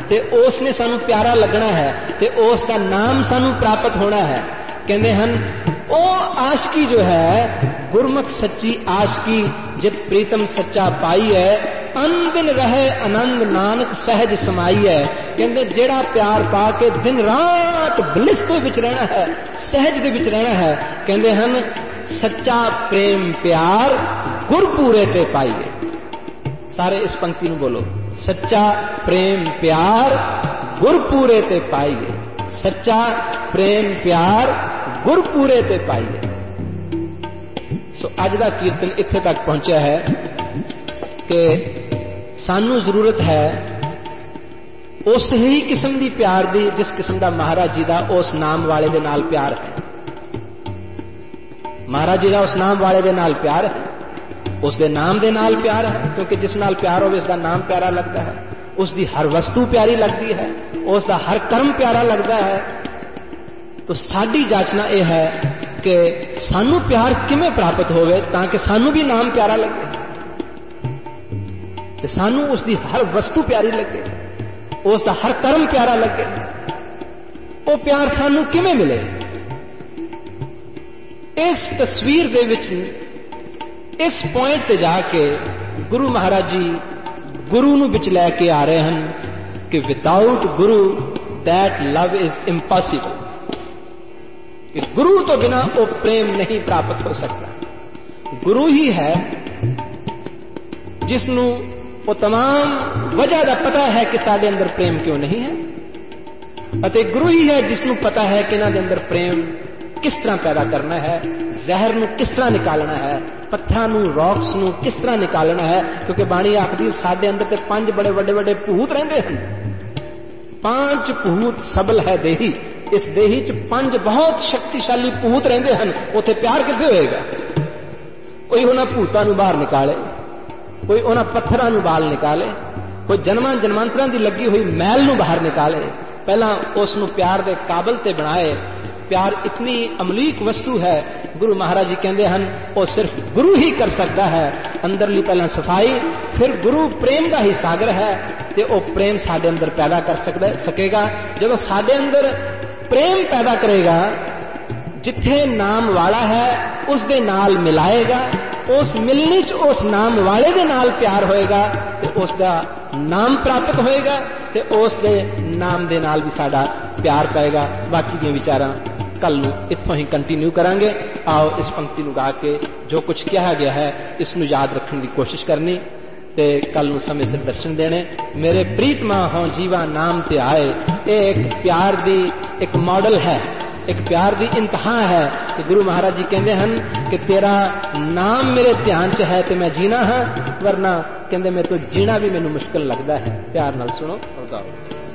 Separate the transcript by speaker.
Speaker 1: ਤੇ ਉਸ ਨੇ ਸਾਨੂੰ ਪਿਆਰਾ ਲੱਗਣਾ ਹੈ ਤੇ ਉਸ ਦਾ ਨਾਮ ਸਾਨੂੰ ਪ੍ਰਾਪਤ ਹੋਣਾ ਹੈ। ਕਹਿੰਦੇ ਹਨ ਉਹ ਆਸ਼ਕੀ जो है गुरमुख सच्ची आशकी जित प्रीतम सच्चा पाई है अनदिन रहे आनंद नानक सहज समाई है। कहते जेड़ा प्यार पा के दिन रात बलिस दे विच रहना है, सहज दे विच रहना है। कहते हैं सच्चा प्रेम प्यार गुरपूरे ते पाइए। सारे इस पंक्ति ਨੂੰ बोलो, सच्चा प्रेम प्यार गुरपूरे ते पाइए, सच्चा प्रेम प्यार गुरपूरे ते पाइए। सो अज का कीर्तन इत्थे तक पहुंचा है कि सानू जरूरत है उस ही किस्म की प्यार की जिस किस्म का महाराज जी का उस नाम वाले दे नाल प्यार है। महाराज जी का उस नाम वाले दे नाल प्यार है, उसके नाम दे नाल प्यार है, क्योंकि जिस नाल प्यार हो उसका नाम प्यारा लगता है, उसकी हर वस्तु प्यारी लगती है, उसका हर कर्म प्यारा लगता है। तो साडी जाचना यह है कि सानू प्यार किमें प्राप्त होवे ताकि सानू भी नाम प्यारा लगे, ते सानू उसकी हर वस्तु प्यारी लगे, उसका हर कर्म प्यारा लगे। वो प्यार सानू किमें मिले? इस तस्वीर दे विच इस पॉइंट ते जाके गुरु महाराज जी गुरु नू विच लैके आ रहे हैं कि without Guru that love is impossible, कि गुरु तो बिना वो प्रेम नहीं प्राप्त हो सकता। गुरु ही है जिसनू वो तमाम वजह का पता है कि साडे अंदर प्रेम क्यों नहीं है, अते गुरु ही है जिसनू पता है कि इन्हां दे अंदर प्रेम किस तरह पैदा करना है, जहर नू किस तरह निकालना है, पत्थरां नू रॉक्स नू किस तरह निकालना है। क्योंकि बाणी आखदी साडे अंदर ते 5 बड़े वड्डे वड्डे भूत रहिंदे हन, 5 भूत सबल है देही, इस देही च 5 बहुत शक्तिशाली भूत रहिंदे हन। उत्थे प्यार कित्थे होएगा? कोई उन्हां भूतां नू बाहर निकाले, कोई उन्हां पत्थरां नू बाहर निकाले, कोई जन्मां जन्मांतरां दी लगी हुई मैल नू बाहर निकाले, पहला उस नू प्यार दे काबिल ते बनाए। प्यार इतनी अमलीक वस्तु है, गुरु महाराज जी कहते हैं वो सिर्फ गुरु ही कर सकता है। अंदरली पहला सफाई, फिर गुरु प्रेम का ही सागर है, ते वो प्रेम साडे अंदर पैदा कर सकेगा। जब साडे अंदर प्रेम पैदा करेगा, जिथे नाम वाला है उस दे नाल मिलाएगा, उस मिलने च उस नाम वाले दे नाल प्यार होएगा, तो उसका नाम प्राप्त होएगा, ते उस दे नाम दे नाल भी साडा प्यार पाएगा। बाकी दी विचारां कल नूं इत्थों ही कंटिन्यू करांगे। आओ इस पंक्ति नूं गा के जो कुछ कहा गया है इसनूं याद रखने की कोशिश करनी, ते कल नूं समय सिर दर्शन देने। मेरे प्रीतमा हों जीवा नाम ते आए, ये एक प्यार दी एक मॉडल है, एक प्यार दी इंतहा है कि गुरु महाराज जी कहते हैं कि तेरा नाम मेरे ध्यान च है तो मैं जीना हाँ, वरना कहते मैं तो जीना भी मैनू मुश्किल लगता है। प्यार नाल सुनो और गाओ।